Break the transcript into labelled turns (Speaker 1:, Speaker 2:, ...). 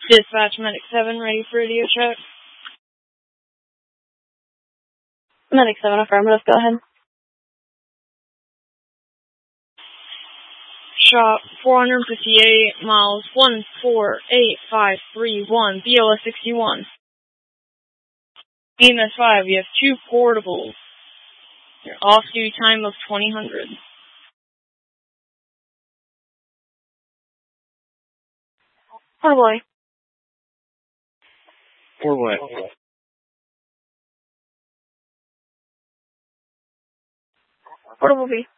Speaker 1: Dispatch Medic 7, ready for radio check.
Speaker 2: Medic 7, affirmative, go ahead.
Speaker 1: Shop 458 miles 148531, BLS 61. EMS 5, you have 2 portables. Your off-duty time of 2000.
Speaker 2: Portable.
Speaker 3: For what?
Speaker 2: Portable B.